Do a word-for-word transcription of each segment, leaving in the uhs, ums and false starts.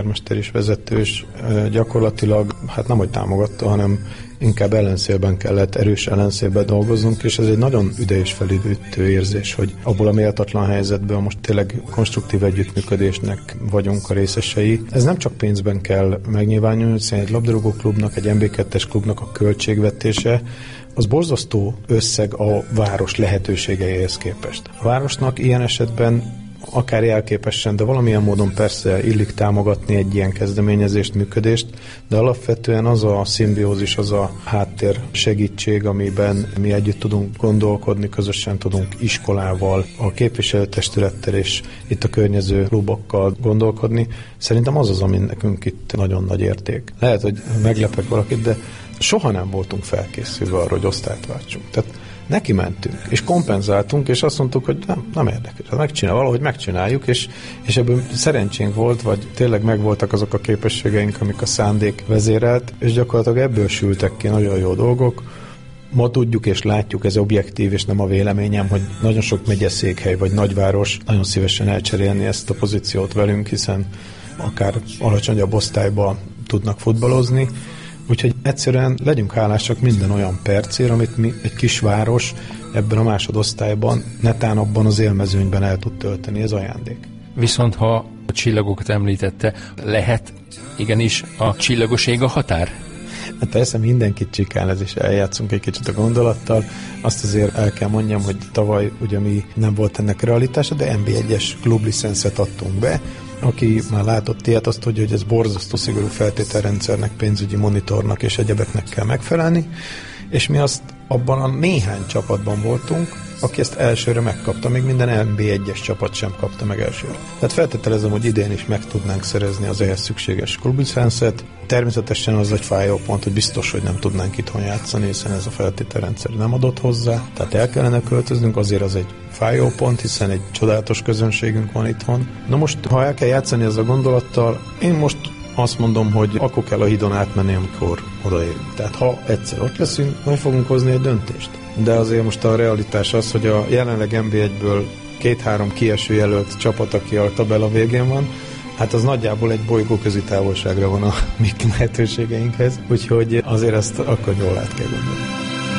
polgármester is, vezető is gyakorlatilag hát nem hogy támogatta, hanem inkább ellenszélben kellett, erős ellenszélben dolgoznunk, és ez egy nagyon üde és felidőtő érzés, hogy abból a méltatlan helyzetből most tényleg konstruktív együttműködésnek vagyunk a részesei. Ez nem csak pénzben kell megnyilvánulni, hiszen egy labdarúgó klubnak, egy en bé kettes klubnak a költségvetése az borzasztó összeg a város lehetőségeihez képest. A városnak ilyen esetben akár jelképesen, de valamilyen módon persze illik támogatni egy ilyen kezdeményezést, működést, de alapvetően az a szimbiózis, az a háttér segítség, amiben mi együtt tudunk gondolkodni, közösen tudunk iskolával, a képviselőtestülettel és itt a környező klubokkal gondolkodni. Szerintem az az, ami nekünk itt nagyon nagy érték. Lehet, hogy meglepek valakit, de soha nem voltunk felkészülve arra, hogy osztályt váltsunk. Tehát neki mentünk, és kompenzáltunk, és azt mondtuk, hogy nem, nem érdekes. Megcsinál, valahogy megcsináljuk, és, és ebből szerencsénk volt, vagy tényleg megvoltak azok a képességeink, amik a szándék vezérelt, és gyakorlatilag ebből sültek ki nagyon jó dolgok. Ma tudjuk és látjuk, ez objektív, és nem a véleményem, hogy nagyon sok megyeszékhely vagy nagyváros nagyon szívesen elcserélni ezt a pozíciót velünk, hiszen akár alacsonyabb osztályba tudnak futballozni. Úgyhogy egyszerűen legyünk hálásak minden olyan percért, amit mi egy kisváros ebben a másodosztályban, netán abban az élmezőnyben el tud tölteni, ez ajándék. Viszont ha a csillagokat említette, lehet igenis a csillagos ég a határ? Hát persze mindenkit csikález, és eljátszunk egy kicsit a gondolattal. Azt azért el kell mondjam, hogy tavaly ugye mi nem volt ennek realitása, de en bé egyes klublicenszet adtunk be. Aki már látott ilyet, azt tudja, hogy ez borzasztó szigorú feltételrendszernek, pénzügyi monitornak és egyebeknek kell megfelelni, és mi azt abban a néhány csapatban voltunk, aki ezt elsőre megkapta, még minden en bé egyes csapat sem kapta meg elsőre. Tehát feltételezem, hogy idén is meg tudnánk szerezni az ehhez szükséges klublicenszet. Természetesen az egy fájó pont, hogy biztos, hogy nem tudnánk itthon játszani, hiszen ez a feltételrendszer nem adott hozzá, tehát el kellene költöznünk, azért az egy fájó pont, hiszen egy csodálatos közönségünk van itthon. Na most, ha el kell játszani ezzel a gondolattal, én most azt mondom, hogy akkor kell a hídon átmenni, amikor odaérünk. Tehát ha egyszer ott leszünk, meg fogunk hozni egy döntést. De azért most a realitás az, hogy a jelenleg en bé egyből két-három kieső jelölt csapat, aki a tabella végén van, hát az nagyjából egy bolygóközi távolságra van a mi lehetőségeinkhez, úgyhogy azért ezt akkor jól át kell gondolni.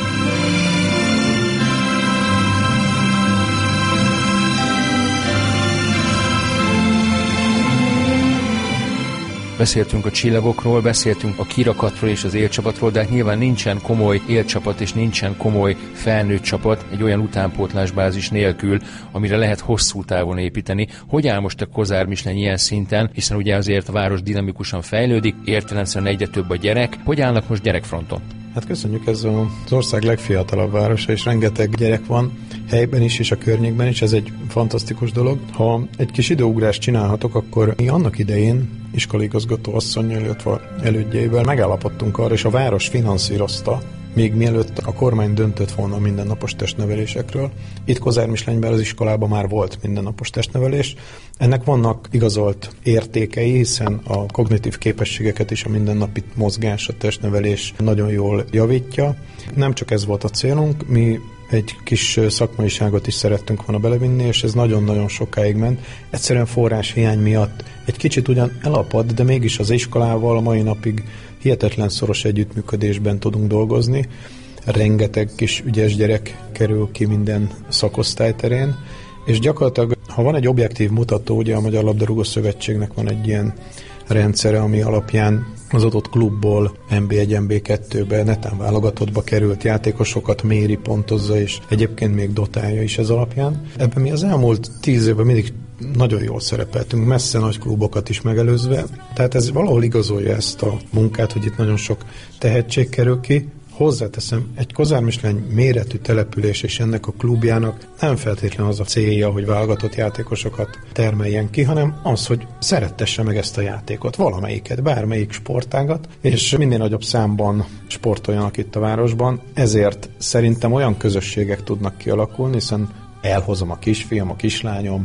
Beszéltünk a csillagokról, beszéltünk a kirakatról és az élcsapatról, de hát nyilván nincsen komoly élcsapat és nincsen komoly felnőtt csapat egy olyan utánpótlásbázis nélkül, amire lehet hosszú távon építeni. Hogy áll most a Kozár Michelin ilyen szinten, hiszen ugye azért a város dinamikusan fejlődik, értelemszerűen egyre több a gyerek. Hogy állnak most gyerekfronton? Hát köszönjük, ez az ország legfiatalabb városa, és rengeteg gyerek van helyben is, és a környékben is, ez egy fantasztikus dolog. Ha egy kis időugrást csinálhatok, akkor mi annak idején iskolaigazgató asszonnyal, illetve elődjeivel megállapodtunk arra, és a város finanszírozta, még mielőtt a kormány döntött volna a mindennapos testnevelésekről. Itt Kozár Michelingben az iskolában már volt mindennapos testnevelés. Ennek vannak igazolt értékei, hiszen a kognitív képességeket is a mindennapi mozgás, a testnevelés nagyon jól javítja. Nem csak ez volt a célunk, mi egy kis szakmaiságot is szerettünk volna belevinni, és ez nagyon-nagyon sokáig ment. Egyszerűen forráshiány miatt egy kicsit ugyan elapad, de mégis az iskolával a mai napig hihetetlen szoros együttműködésben tudunk dolgozni. Rengeteg kis ügyes gyerek kerül ki minden szakosztályterén, és gyakorlatilag, ha van egy objektív mutató, ugye a Magyar Labdarúgó Szövetségnek van egy ilyen rendszere, ami alapján az adott klubból en bé egy, en bé kettőbe, netán válogatottba került játékosokat méri, pontozza, és egyébként még dotálja is ez alapján. Ebben mi az elmúlt tíz évben mindig nagyon jól szerepeltünk, messze nagy klubokat is megelőzve, tehát ez valahol igazolja ezt a munkát, hogy itt nagyon sok tehetség kerül ki. Hozzáteszem, egy Kozár Michelin méretű település és ennek a klubjának nem feltétlenül az a célja, hogy válogatott játékosokat termeljen ki, hanem az, hogy szerettesse meg ezt a játékot, valamelyiket, bármelyik sportágat, és minél nagyobb számban sportoljanak itt a városban. Ezért szerintem olyan közösségek tudnak kialakulni, hiszen elhozom a kisfiam, a kislányom,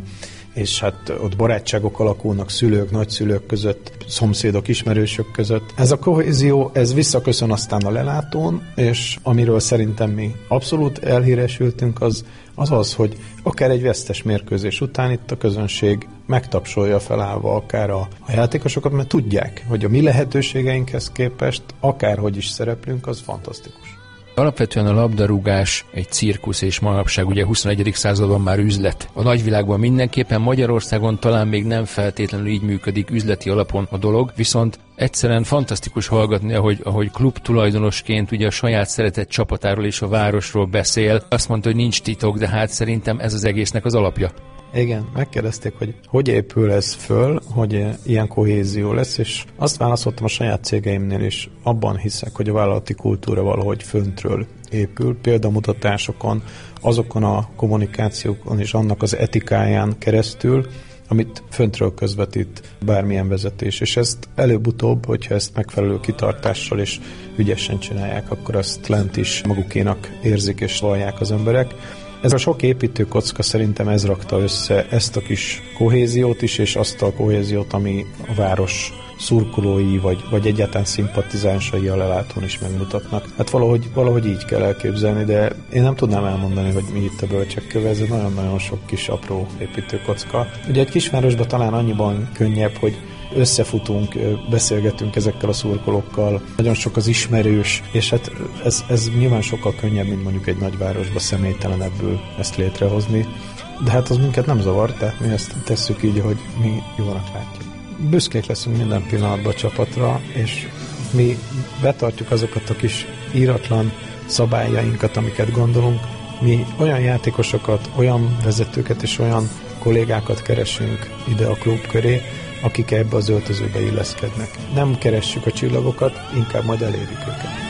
és hát ott barátságok alakulnak szülők, nagyszülők között, szomszédok, ismerősök között. Ez a kohézió, ez visszaköszön aztán a lelátón, és amiről szerintem mi abszolút elhíresültünk, az az, az hogy akár egy vesztes mérkőzés után itt a közönség megtapsolja felállva akár a, a játékosokat, mert tudják, hogy a mi lehetőségeinkhez képest akárhogy is szereplünk, az fantasztikus. Alapvetően a labdarúgás egy cirkusz, és manapság ugye a huszonegyedik században már üzlet. A nagyvilágban mindenképpen, Magyarországon talán még nem feltétlenül így működik üzleti alapon a dolog, viszont egyszerűen fantasztikus hallgatni, ahogy, ahogy klub tulajdonosként ugye a saját szeretett csapatáról és a városról beszél. Azt mondta, hogy nincs titok, de hát szerintem ez az egésznek az alapja. Igen, megkérdezték, hogy hogy épül ez föl, hogy ilyen kohézió lesz, és azt válaszoltam a saját cégeimnél is, abban hiszek, hogy a vállalati kultúra valahogy föntről épül, példamutatásokon, azokon a kommunikációkon és annak az etikáján keresztül, amit föntről közvetít bármilyen vezetés, és ezt előbb-utóbb, hogyha ezt megfelelő kitartással és ügyesen csinálják, akkor azt lent is magukénak érzik és vallják az emberek. Ez a sok építőkocka szerintem ez rakta össze ezt a kis kohéziót is, és azt a kohéziót, ami a város szurkolói, vagy, vagy egyáltalán szimpatizánsai a lelátón is megmutatnak. Hát valahogy, valahogy így kell elképzelni, de én nem tudnám elmondani, hogy mi itt a bölcsekköve, ez nagyon-nagyon sok kis apró építőkocka. Ugye egy kisvárosban talán annyiban könnyebb, hogy összefutunk, beszélgetünk ezekkel a szurkolókkal, nagyon sok az ismerős, és hát ez, ez nyilván sokkal könnyebb, mint mondjuk egy nagyvárosba személytelenebből ezt létrehozni, de hát az minket nem zavar, tehát mi ezt tesszük így, hogy mi jónak látjuk. Büszkék leszünk minden pillanatban a csapatra, és mi betartjuk azokat a kis íratlan szabályainkat, amiket gondolunk. Mi olyan játékosokat, olyan vezetőket és olyan kollégákat keresünk ide a klub köré, akik ebbe az öltözőbe illeszkednek. Nem keressük a csillagokat, inkább majd elérjük őket.